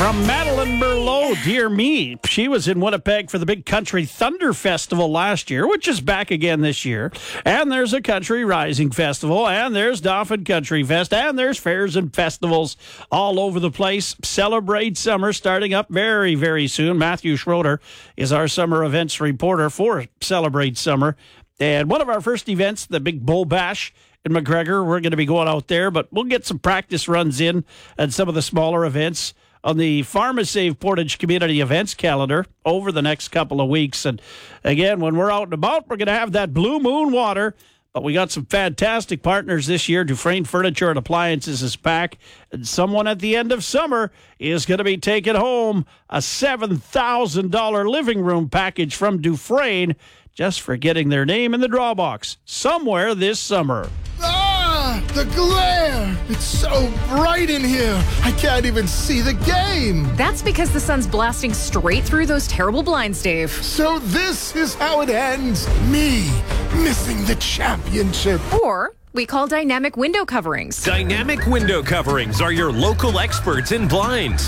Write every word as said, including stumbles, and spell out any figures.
From Madeline Merlot, dear me. She was in Winnipeg for the Big Country Thunder Festival last year, which is back again this year. And there's a Country Rising Festival, and there's Dauphin Country Fest, and there's fairs and festivals all over the place. Celebrate Summer starting up very, very soon. Matthew Schroeder is our summer events reporter for Celebrate Summer. And one of our first events, the Big Bull Bash in McGregor, we're going to be going out there, but we'll get some practice runs in at some of the smaller events on the PharmaSave Portage Community Events calendar over the next couple of weeks. And again, when we're out and about, we're going to have that Blue Moon water. But we got some fantastic partners this year. Dufresne Furniture and Appliances is back. And someone at the end of summer is going to be taking home a seven thousand dollars living room package from Dufresne just for getting their name in the draw box somewhere this summer. Ah, the glare! It's so bright in here, I can't even see the game! That's because the sun's blasting straight through those terrible blinds, Dave. So this is how it ends. Me missing the championship. Or we call dynamic window coverings. Dynamic window coverings are your local experts in blinds.